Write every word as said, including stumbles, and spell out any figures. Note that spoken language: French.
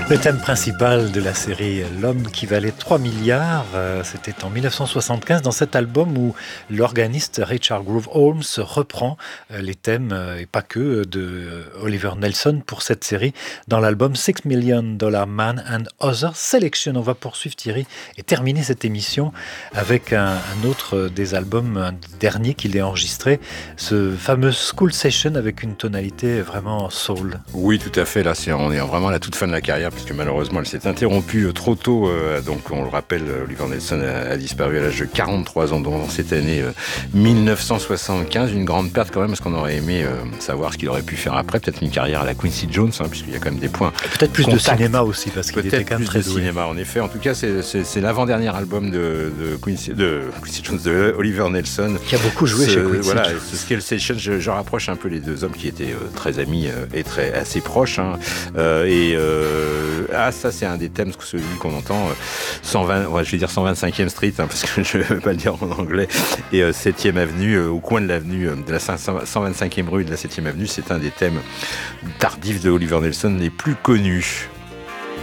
Le thème principal de la série L'homme qui valait trois milliards, euh, c'était en dix-neuf cent soixante-quinze dans cet album où l'organiste Richard Groove Holmes reprend euh, les thèmes, euh, et pas que, de euh, Oliver Nelson pour cette série dans l'album Six Million Dollar Man and Other Selection. On va poursuivre Thierry et terminer cette émission avec un, un autre des albums, un dernier qu'il ait enregistré, ce fameux School Session avec une tonalité vraiment soul. Oui, tout à fait. Là, c'est, on est vraiment à la toute fin de la carrière, puisque malheureusement, elle s'est interrompue trop tôt. Euh, donc, on le rappelle, Oliver Nelson a, a disparu à l'âge de quarante-trois ans dans cette année euh, dix-neuf cent soixante-quinze. Une grande perte quand même, parce qu'on aurait aimé euh, savoir ce qu'il aurait pu faire après. Peut-être une carrière à la Quincy Jones, hein, puisqu'il y a quand même des points. Et peut-être plus contact. de cinéma aussi, parce qu'il peut-être était quand même plus très de doué. cinéma, en effet. En tout cas, c'est, c'est, c'est l'avant-dernier album de, de, Quincy, de Quincy Jones, de Oliver Nelson. Qui a beaucoup joué ce, chez Quincy voilà, Jones. Ce School Session, je, je rapproche un peu les deux hommes qui étaient euh, très amis euh, et très assez proches. Hein. Euh, et euh, ah, ça, c'est un des thèmes, celui qu'on entend, euh, cent vingt, ouais, je vais dire cent vingt-cinquième Street, hein, parce que je ne vais pas le dire en anglais, et euh, septième Avenue, euh, au coin de l'avenue, euh, de la cent vingt-cinquième rue et de la septième Avenue, c'est un des thèmes tardifs de Oliver Nelson les plus connus.